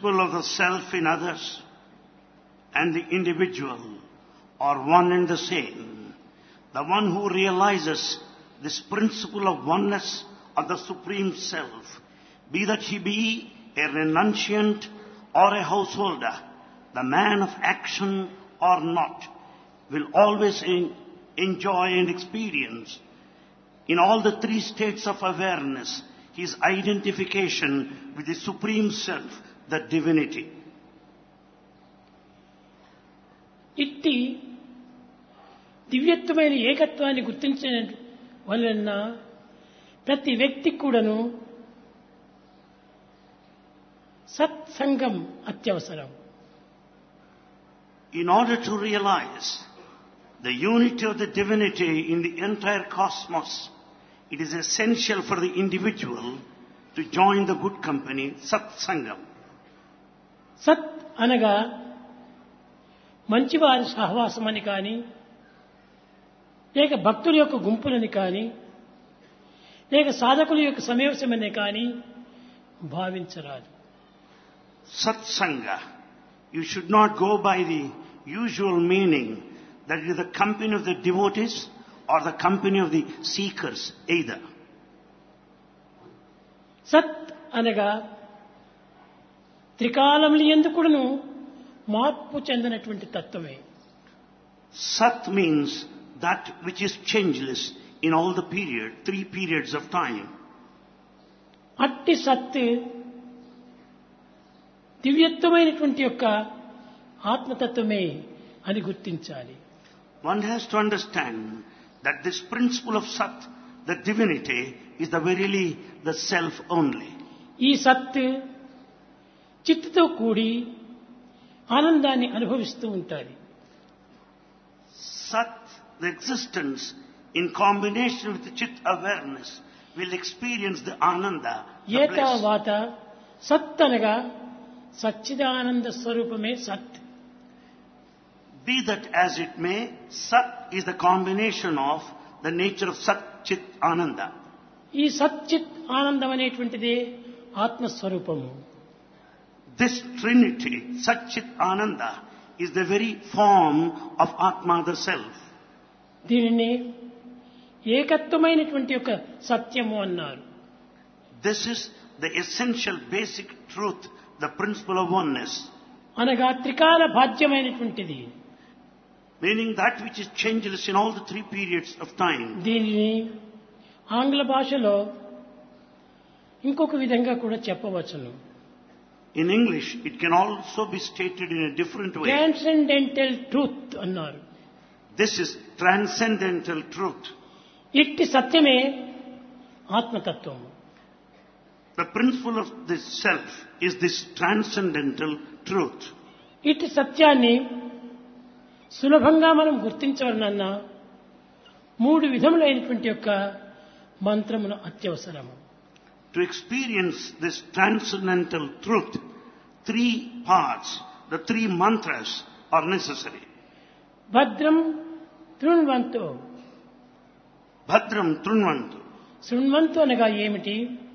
Full of the self in others and the individual are one and the same. The one who realizes this principle of oneness of the Supreme Self, be that he be a renunciant or a householder, the man of action or not, will always enjoy and experience in all the three states of awareness his identification with the Supreme Self, the divinity. ఇట్టి దివ్యత్వమైన ఏకత్వాన్ని గుర్తించిన వలన ప్రతి వ్యక్తికి కూడాను సత్సంగం అత్యవసరం. In order to realize the unity of the divinity in the entire cosmos, it is essential for the individual to join the good company, Satsangam. సత్ అనగా మంచివారి సహవాసమని కానీ, లేక భక్తుల యొక్క గుంపులని కానీ, లేక సాధకుల యొక్క సమావేశమని కానీ భావించరాదు. Satsanga, you should not go by the usual meaning that it is the company of the devotees or the company of the seekers either. సత్ అనగా త్రికాలముల యందు కూడాను మార్పు చెందినటువంటి తత్వమే. Sat means that which is changeless in all the three periods of time. అట్టి సత్ దివ్యత్వమైనటువంటి యొక్క ఆత్మతత్వమే అని గుర్తించాలి. One has to understand that this principle of Sat, the divinity, is verily the self only. ఈ సత్ చిత్తుతో కూడి ఆనందాన్ని అనుభవిస్తూ ఉంటారు. Sat, the existence in combination with the Chit awareness, will experience the Ananda, the bliss. ఏతావాత సత్ అనగా సచ్చిదానంద స్వరూపమే సత్. Be that as it may, Sat is the combination of the nature of Sat, Chit, Ananda. ఈ సచ్చిత్ ఆనందం అనేటువంటిదే ఆత్మస్వరూపము. This trinity, Sat, Chit, Ananda, is the very form of Atma, the self. దీనిని ఏకత్వమైనటువంటి యొక్క సత్యము అన్నారు. This is the essential basic truth, the principle of oneness. అనగా త్రికాల బాధ్యమైనటువంటిది. Meaning that which is changeless in all the three periods of time. దీనిని ఆంగ్ల భాషలో ఇంకొక విధంగా కూడా చెప్పవచ్చును. In English, it can also be stated in a different way. Transcendental truth అన్నారు. This is transcendental truth. ఇట్టి సత్యమే ఆత్మతత్వం. The principle of this self is this transcendental truth. ఇట్టి సత్యాన్ని సులభంగా మనం గుర్తించవలనన్నా మూడు విధములైనటువంటి యొక్క మంత్రములు అత్యవసరము. To experience this transcendental truth, three parts, the three mantras are necessary. భద్రం తృణ్వంతో. Bhadram Trunvantu. శృణ్వంతు అనగా ఏమిటి?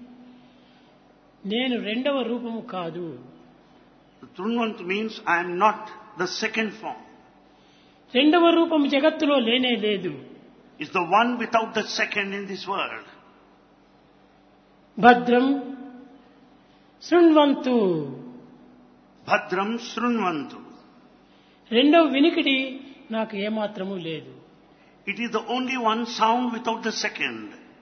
నేను రెండవ రూపము కాదు. Trunvantu means I am not the second form. రెండవ రూపము జగత్తులో లేనే లేదు. It's the one without the second in this world. భద్రం శృణ్వంతు. Bhadram Srunvantu. రెండవ వినికిడి నాకు ఏమాత్రము లేదు. It is the only one sound without the second.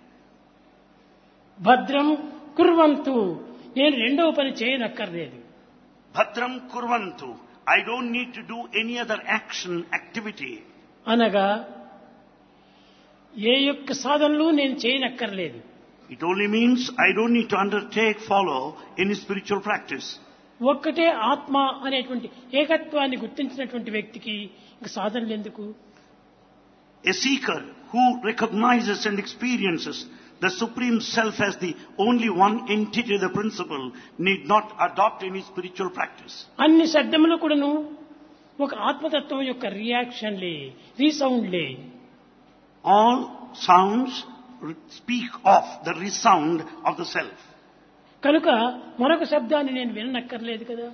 భద్రం కుర్వంతు. నేను రెండవ పని చేయనక్కర్లేదు. Bhadram Kurvantu. I don't need to do any other activity. అనగా ఏ యొక్క సాధనలు నేను చేయనక్కర్లేదు. It only means I don't need to follow any spiritual practice. ఒక్కటే ఆత్మ అనేటువంటి ఏకత్వాన్ని గుర్తించినటువంటి వ్యక్తికి ఇంక సాధనలు ఎందుకు? A seeker who recognizes and experiences the Supreme Self as the only one entity, the principle, need not adopt any spiritual practice. అన్ని శబ్దములు కూడాను ఒక ఆత్మతత్వం యొక్క రియాక్షన్లే, రీసౌండ్లే. All sounds speak of the resound of the self. కనుక మరొక శబ్దాన్ని నేను విననక్కర్లేదు కదా.